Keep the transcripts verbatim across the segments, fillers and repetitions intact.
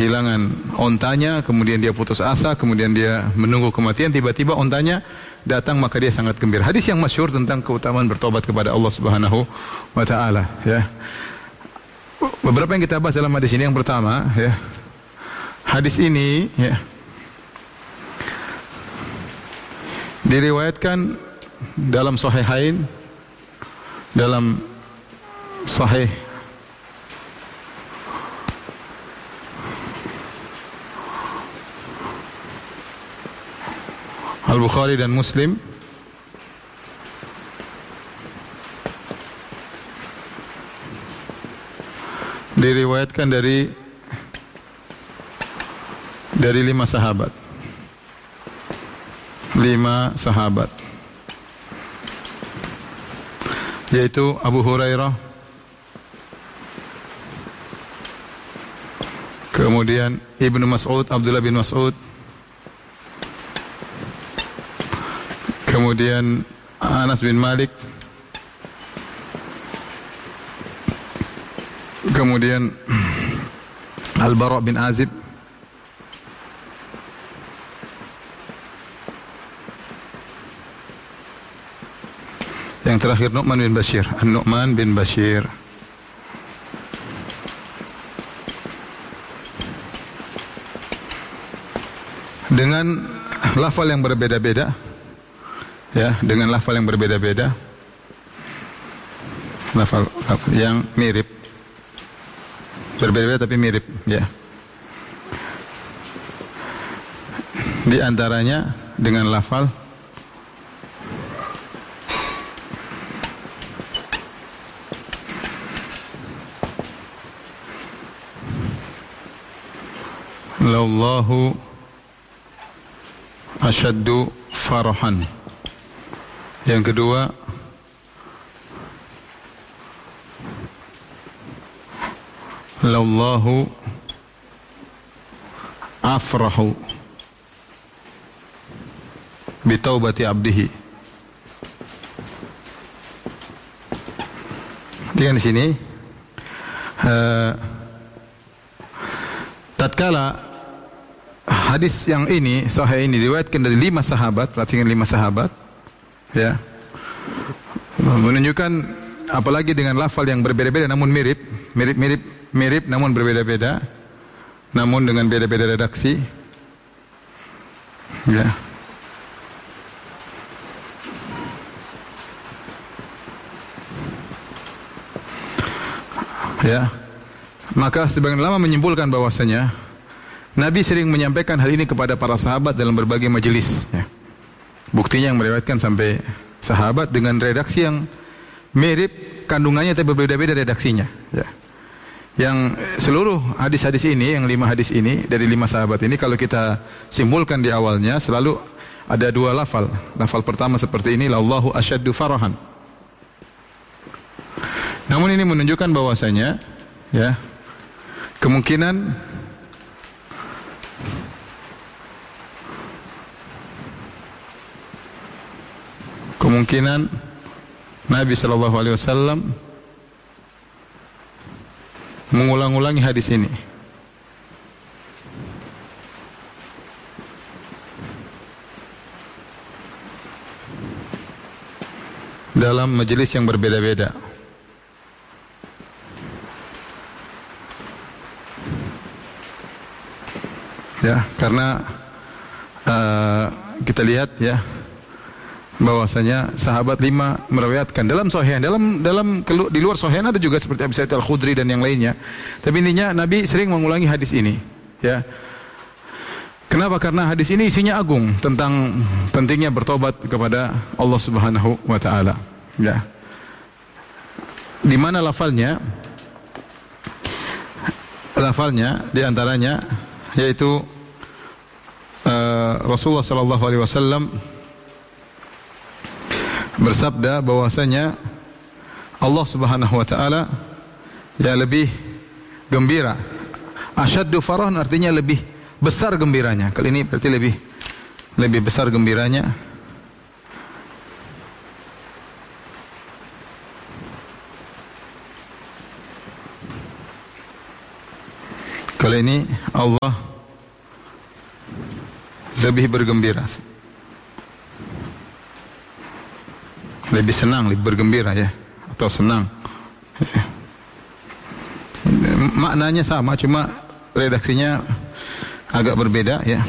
kehilangan ontanya, kemudian dia putus asa, kemudian dia menunggu kematian, tiba-tiba ontanya datang, maka dia sangat gembira. Hadis yang masyhur tentang keutamaan bertobat kepada Allah Subhanahu wa taala, ya. Beberapa yang kita bahas dalam hadis ini, yang pertama, ya. Hadis ini, ya, diriwayatkan dalam Sahihain, dalam Sahih Al-Bukhari dan Muslim, diriwayatkan dari dari lima sahabat. Lima sahabat, yaitu Abu Hurairah, kemudian Ibnu Mas'ud, Abdullah bin Mas'ud, kemudian Anas bin Malik, kemudian Al-Bara' bin Azib, yang terakhir Nu'man bin Bashir, An-Nu'man bin Bashir. Dengan lafal yang berbeda-beda, ya, dengan lafal yang berbeda-beda, lafal, lafal yang mirip, berbeda-beda tapi mirip, ya. Di antaranya dengan lafal Lallahu asyaddu farahan. Yang kedua, Lallahu afrahu bitaubati abdihi. Dengan di sini, uh, tatkala hadis yang ini, sahih ini diriwayatkan dari lima sahabat, perhatikan lima sahabat, ya, menunjukkan apalagi dengan lafal yang berbeda-beda namun mirip, mirip-mirip, mirip namun berbeda-beda, namun dengan beda-beda redaksi, ya. Ya, maka sebagian ulama menyimpulkan bahwasanya Nabi sering menyampaikan hal ini kepada para sahabat dalam berbagai majelis, ya. Buktinya yang meriwayatkan sampai sahabat dengan redaksi yang mirip kandungannya tapi berbeda-beda redaksinya, ya. Yang seluruh hadis-hadis ini, yang lima hadis ini dari lima sahabat ini, kalau kita simpulkan di awalnya selalu ada dua lafal. Lafal pertama seperti ini, Allahu asyaddu farahan. Namun ini menunjukkan bahwasanya, ya, kemungkinan kemungkinan Nabi Shallallahu Alaihi Wasallam mengulang-ulangi hadis ini. Dalam majelis yang berbeda-beda. Ya, karena uh, kita lihat, ya, bahwasanya sahabat lima meriwayatkan dalam Sahih, dalam dalam di luar Sahih ada juga seperti Abu Sa'id Al-Khudri dan yang lainnya. Tapi intinya Nabi sering mengulangi hadis ini, ya. Kenapa? Karena hadis ini isinya agung tentang pentingnya bertobat kepada Allah Subhanahu wa taala, ya. Di mana lafalnya? Lafalnya di antaranya yaitu uh, Rasulullah sallallahu alaihi wasallam bersabda bahwasanya Allah Subhanahu wa taala ya lebih gembira. Asyaddu farahan artinya lebih besar gembiranya. Kali ini berarti lebih lebih besar gembiranya. Kali ini Allah lebih bergembira, lebih senang, lebih bergembira ya, atau senang. Maknanya sama, cuma redaksinya agak berbeda ya.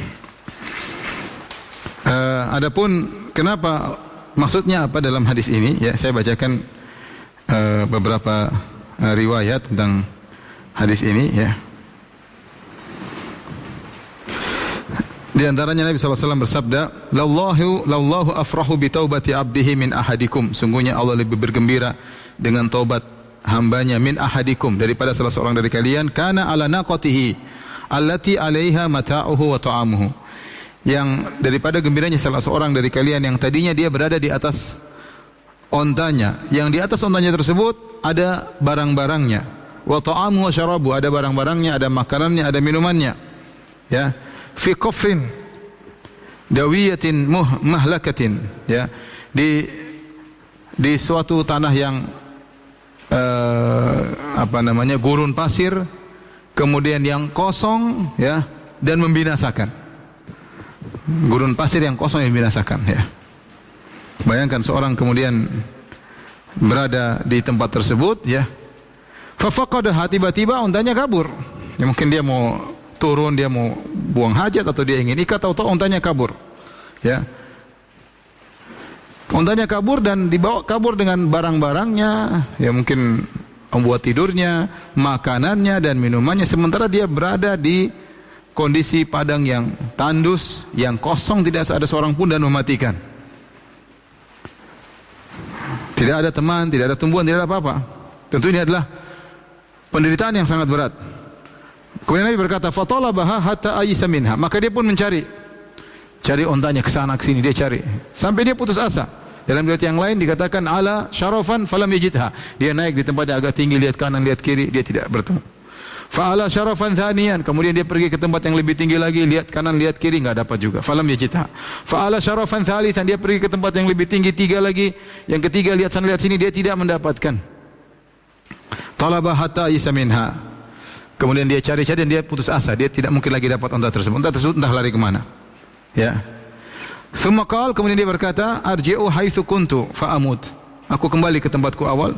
Uh, adapun kenapa, maksudnya apa dalam hadis ini ya, saya bacakan uh, beberapa uh, riwayat tentang hadis ini ya. Di antaranya Nabi sallallahu alaihi wasallam bersabda, "Lallahu lallahu afrahu bi taubati 'abdihi min ahadikum." Sungguhnya Allah lebih bergembira dengan taubat hambanya min ahadikum, daripada salah seorang dari kalian, kana ala naqatihi allati 'alaiha mata'uhu wa ta'amuhu. Yang daripada gembiranya salah seorang dari kalian yang tadinya dia berada di atas ontanya, yang di atas ontanya tersebut ada barang-barangnya, wa ta'amuhu wa syarabu, ada barang-barangnya, ada makanannya, ada minumannya. Ya. Fi qafrin dawiyatin mahlakatin, ya, di di suatu tanah yang uh, apa namanya gurun pasir, kemudian yang kosong ya, dan membinasakan. Gurun pasir yang kosong yang membinasakan ya. Bayangkan seorang kemudian berada di tempat tersebut ya, fa faqadaha, tiba-tiba ontanya kabur. Ya, mungkin dia mau turun, dia mau buang hajat atau dia ingin ikat, tahu-tahu ontanya kabur. Ya. Ontanya kabur dan dibawa kabur dengan barang-barangnya, ya mungkin membuat tidurnya, makanannya dan minumannya, sementara dia berada di kondisi padang yang tandus, yang kosong, tidak ada seorang pun dan mematikan. Tidak ada teman, tidak ada tumbuhan, tidak ada apa-apa. Tentu ini adalah penderitaan yang sangat berat. Kemudian Nabi berkata, "Fatalabaha hatta ayisa minha." Maka dia pun mencari, cari ontanya ke sana ke sini, dia cari sampai dia putus asa. Dalam riwayat yang lain dikatakan ala syarafan falam yajidha. Dia naik di tempat yang agak tinggi, lihat kanan, lihat kiri, dia tidak bertemu. Fa ala syarafan thaniyan, kemudian dia pergi ke tempat yang lebih tinggi lagi, lihat kanan, lihat kiri, enggak dapat juga. Falam yajidha. Fa ala syarafan thalithan, dia pergi ke tempat yang lebih tinggi, tiga lagi, yang ketiga lihat sana, lihat sini, dia tidak mendapatkan. Talaba hatta ayisa minha. Kemudian dia cari-cari dan dia putus asa, dia tidak mungkin lagi dapat unta tersebut. Unta tersebut entah lari kemana. Ya. Summa qala, kemudian dia berkata, "Arji'u haitsu kuntu fa amut." Aku kembali ke tempatku awal,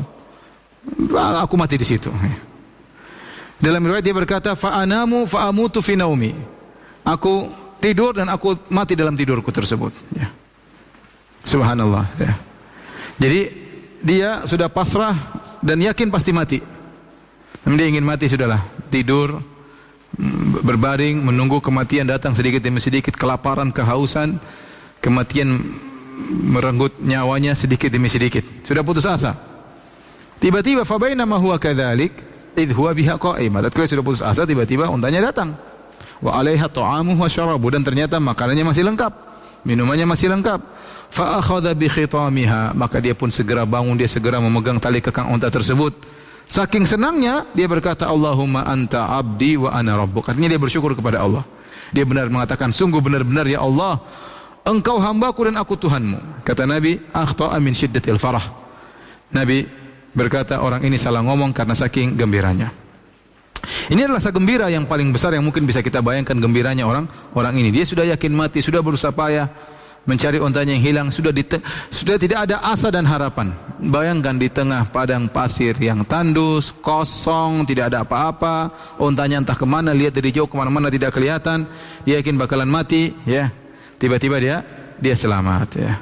aku mati di situ. Dalam riwayat dia berkata, "Fa anamu fa amutu fi naumi." Aku tidur dan aku mati dalam tidurku tersebut. Ya. Subhanallah. Ya. Jadi dia sudah pasrah dan yakin pasti mati. Namun dia ingin mati, sudahlah, tidur, berbaring, menunggu kematian datang sedikit demi sedikit, kelaparan, kehausan, kematian merenggut nyawanya sedikit demi sedikit. Sudah putus asa. Tiba-tiba fa bainama huwa kadzalik idh huwa biha qa'imah. Tatkala sudah putus asa, tiba-tiba untanya datang. Wa 'alaiha ta'amuhu wa syarabu, dan ternyata makanannya masih lengkap, minumannya masih lengkap. Fa akhadha bi khitamiha, maka dia pun segera bangun, dia segera memegang tali kekang unta tersebut. Saking senangnya dia berkata, "Allahumma anta abdi wa ana rabbuk." Artinya dia bersyukur kepada Allah. Dia benar mengatakan, sungguh benar-benar ya Allah, Engkau hambaku dan aku Tuhanmu. Kata Nabi, "Akhta'a min syiddatil farah." Nabi berkata, orang ini salah ngomong karena saking gembiranya. Ini adalah rasa gembira yang paling besar yang mungkin bisa kita bayangkan, gembiranya orang orang ini. Dia sudah yakin mati, sudah berusaha payah mencari ontanya yang hilang, sudah di sudah tidak ada asa dan harapan. Bayangkan di tengah padang pasir yang tandus, kosong, tidak ada apa-apa, ontanya entah kemana, lihat dari jauh kemana-mana tidak kelihatan, dia yakin bakalan mati, ya. Tiba-tiba dia dia selamat, ya.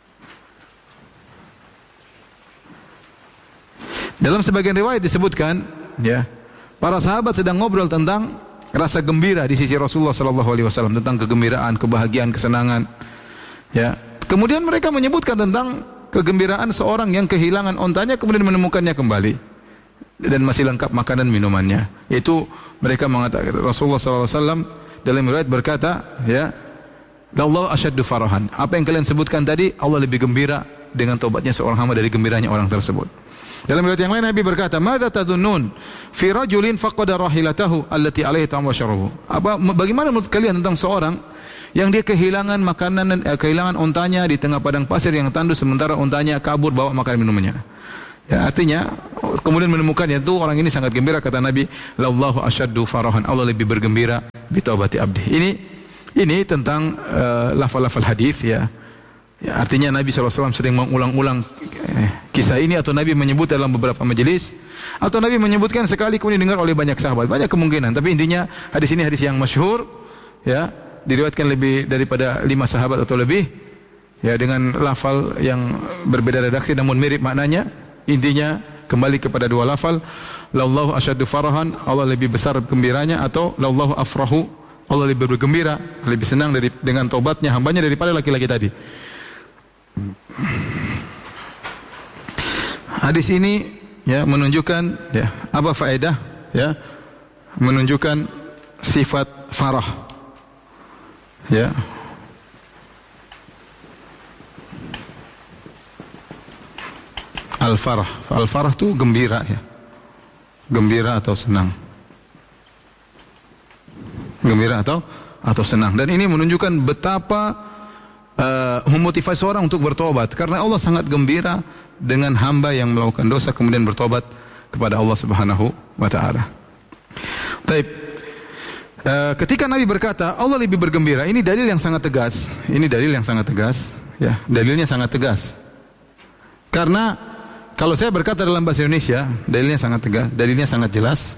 Dalam sebagian riwayat disebutkan, ya, para sahabat sedang ngobrol tentang rasa gembira di sisi Rasulullah sallallahu alaihi wasallam, tentang kegembiraan, kebahagiaan, kesenangan. Ya, kemudian mereka menyebutkan tentang kegembiraan seorang yang kehilangan ontanya kemudian menemukannya kembali dan masih lengkap makanan minumannya. Itu mereka mengatakan, Rasulullah sallallahu alaihi wasallam dalam riwayat berkata, ya, Allah asyaddu farahan. Apa yang kalian sebutkan tadi, Allah lebih gembira dengan taubatnya seorang hamba dari gembiranya orang tersebut. Dalam riwayat yang lain Nabi berkata, "Madza tadhunnun fi rajulin faqada rahilatahu allati 'alaihi ta'am wa syarabu?" Apa bagaimana menurut kalian tentang seorang yang dia kehilangan makanan, eh, kehilangan untanya di tengah padang pasir yang tandus, sementara untanya kabur bawa makanan minumannya. Ya, artinya kemudian menemukannya itu orang ini sangat gembira, kata Nabi, "Lallahu asyaddu farahan." Allah lebih bergembira bi taubati abdi. Ini ini tentang uh, lafal-lafal hadis ya. Ya, artinya Nabi shallallahu alaihi wasallam sering mengulang-ulang eh, kisah ini, atau Nabi menyebut dalam beberapa majelis, atau Nabi menyebutkan sekali kemudian dengar oleh banyak sahabat. Banyak kemungkinan, tapi intinya hadis ini hadis yang masyhur ya, diriwayatkan lebih daripada lima sahabat atau lebih ya, dengan lafal yang berbeda redaksi namun mirip maknanya. Intinya kembali kepada dua lafal, "Lallahu asyaddu farahan." Allah lebih besar gembiranya, atau "Lallahu afrahu." Allah lebih bergembira, lebih senang dari dengan taubatnya hambanya daripada laki-laki tadi. Hadis ini ya menunjukkan ya apa faedah ya, menunjukkan sifat farah ya. Al-farah, al-farah itu gembira ya, gembira atau senang, gembira atau atau senang. Dan ini menunjukkan betapa uh, memotivasi orang untuk bertobat, karena Allah sangat gembira dengan hamba yang melakukan dosa kemudian bertobat kepada Allah Subhanahu wa taala. Baik. Uh, ketika Nabi berkata Allah lebih bergembira, ini dalil yang sangat tegas. Ini dalil yang sangat tegas ya, dalilnya sangat tegas. Karena kalau saya berkata dalam bahasa Indonesia, dalilnya sangat tegas, dalilnya sangat jelas.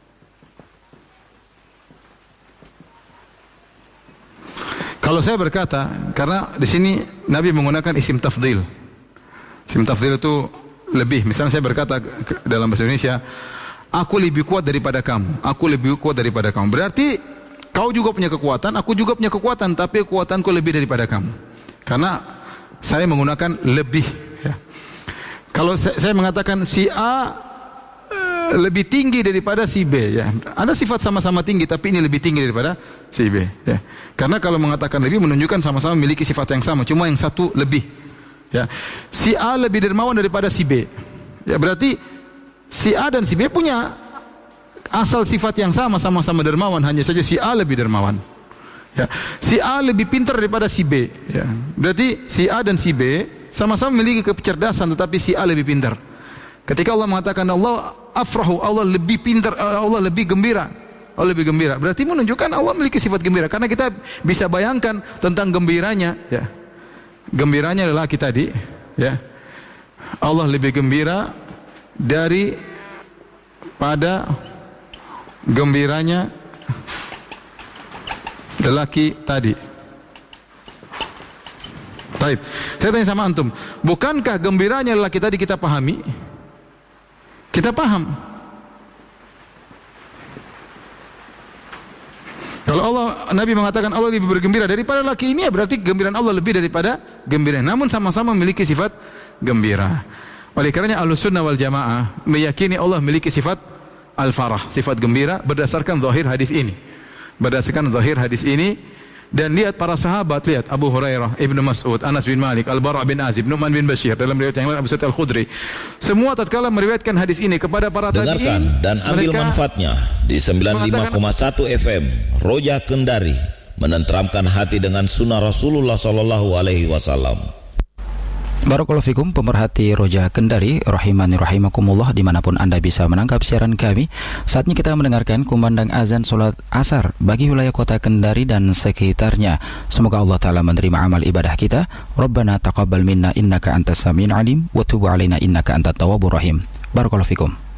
Kalau saya berkata, karena di sini Nabi menggunakan isim tafdhil. Isim tafdhil itu lebih. Misalnya saya berkata dalam bahasa Indonesia, aku lebih kuat daripada kamu. Aku lebih kuat daripada kamu. Berarti kau juga punya kekuatan, aku juga punya kekuatan, tapi kekuatanku lebih daripada kamu. Karena saya menggunakan lebih. Ya. Kalau saya mengatakan si A e, lebih tinggi daripada si B, ya, ada sifat sama-sama tinggi, tapi ini lebih tinggi daripada si B. Ya. Karena kalau mengatakan lebih menunjukkan sama-sama memiliki sifat yang sama, cuma yang satu lebih. Ya. Si A lebih dermawan daripada si B. Ya, berarti si A dan si B punya asal sifat yang sama, sama-sama dermawan, hanya saja si A lebih dermawan. Ya. Si A lebih pintar daripada si B. Ya. Berarti si A dan si B sama-sama memiliki kecerdasan, tetapi si A lebih pintar. Ketika Allah mengatakan Allah afrahu, Allah lebih pintar, Allah lebih gembira, Allah lebih gembira, berarti menunjukkan Allah memiliki sifat gembira. Karena kita bisa bayangkan tentang gembiranya, ya, gembiranya lelaki tadi, ya, Allah lebih gembira dari pada gembiranya lelaki tadi. Baik, saya tanya sama antum, bukankah gembiranya lelaki tadi kita pahami? Kita paham. Kalau Allah, Nabi mengatakan Allah lebih bergembira daripada lelaki ini, ya berarti gembiraan Allah lebih daripada gembira. Namun sama-sama memiliki sifat gembira. Oleh karenanya Ahlussunnah wal Jamaah meyakini Allah memiliki sifat al-farah, sifat gembira berdasarkan zahir hadis ini. Berdasarkan zahir hadis ini. Dan lihat para sahabat, lihat Abu Hurairah, Ibnu Mas'ud, Anas bin Malik, Al-Bara' bin Azib, Nu'man bin Bashir, dalam riwayat yang lain Abu Sa'id Al-Khudri. Semua tatkala meriwayatkan hadis ini kepada para tabi'in, dengarkan dan ambil manfaatnya di sembilan puluh lima koma satu F M Roja Kendari, menenteramkan hati dengan sunnah Rasulullah sallallahu alaihi wasallam. Barakallahu fikum pemerhati Roja Kendari rahimani rahimakumullah, dimanapun Anda bisa menangkap siaran kami. Saatnya kita mendengarkan kumandang azan salat asar bagi wilayah kota Kendari dan sekitarnya. Semoga Allah Ta'ala menerima amal ibadah kita. Rabbana taqabbal minna innaka antas samiul alim wa tub alaina innaka antat tawwabur rahim. Barakallahu fikum.